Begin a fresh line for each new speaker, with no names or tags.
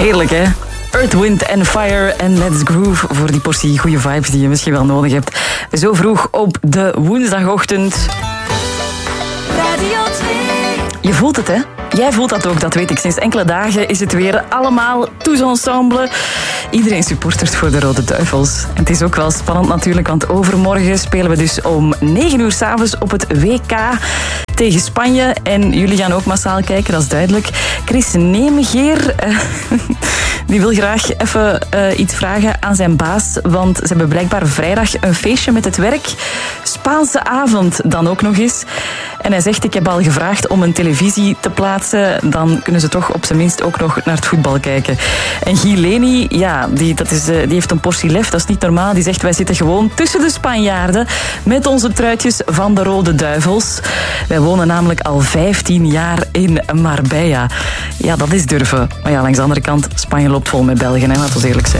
Heerlijk, hè? Earth, Wind and Fire en Let's Groove voor die portie goede vibes die je misschien wel nodig hebt. Zo vroeg op de woensdagochtend.
Radio 2.
Je voelt het, hè? Jij voelt dat ook, dat weet ik. Sinds enkele dagen is het weer allemaal tous ensemble. Iedereen supportert voor de Rode Duivels. En het is ook wel spannend natuurlijk, want overmorgen spelen we dus om 9 uur 's avonds op het WK tegen Spanje. En jullie gaan ook massaal kijken, dat is duidelijk. Chris Nemegeer, die wil graag even iets vragen aan zijn baas. Want ze hebben blijkbaar vrijdag een feestje met het werk. Spaanse avond dan ook nog eens. En hij zegt, ik heb al gevraagd om een televisie te plaatsen. Dan kunnen ze toch op zijn minst ook nog naar het voetbal kijken. En Guy Leni, ja, die heeft een portie lef, dat is niet normaal. Die zegt, wij zitten gewoon tussen de Spanjaarden met onze truitjes van de Rode Duivels. Wij wonen namelijk al 15 jaar in Marbella. Ja, dat is durven. Maar ja, langs de andere kant, Spanje loopt vol met Belgen, hè, laten we eerlijk zijn.